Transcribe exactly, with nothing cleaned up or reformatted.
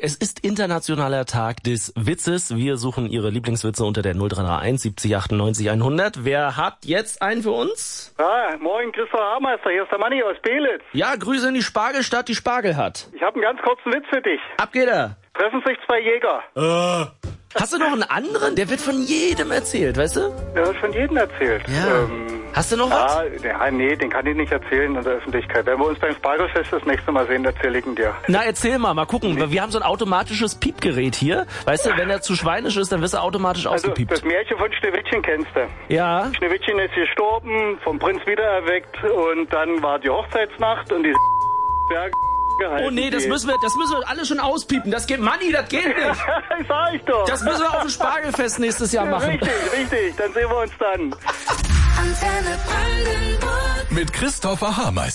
Es ist internationaler Tag des Witzes. Wir suchen Ihre Lieblingswitze unter der null drei drei eins siebzig achtundneunzig hundert. Wer hat jetzt einen für uns? Ah, moin, Christoph Haarmeister, hier ist der Manni aus Belitz. Ja, Grüße in die Spargelstadt, die Spargel hat. Ich habe einen ganz kurzen Witz für dich. Ab geht er. Treffen sich zwei Jäger. Äh. Hast du noch einen anderen? Der wird von jedem erzählt, weißt du? Der hat von jedem erzählt. Ja. Ähm, Hast du noch was? Ja, nee, den kann ich nicht erzählen in der Öffentlichkeit. Wenn wir uns beim Spargelfest das nächste Mal sehen, erzähle ich ihn dir. Na, erzähl mal, mal gucken. Nee. Wir haben so ein automatisches Piepgerät hier. Weißt du, wenn er zu schweinisch ist, dann wirst du automatisch also, ausgepiept. Das Märchen von Schneewittchen kennst du. Ja. Schneewittchen ist gestorben, vom Prinz wiedererweckt und dann war die Hochzeitsnacht und die Berge gehalten. Oh nee, das müssen wir, das müssen wir alle schon auspiepen. Das geht, Manni, das geht nicht. Das sag ich doch. Das müssen wir auf dem Spargelfest nächstes Jahr machen. Richtig, richtig. Dann sehen wir uns dann. Antenne Brandenburg. Mit Christopher Haarmeister.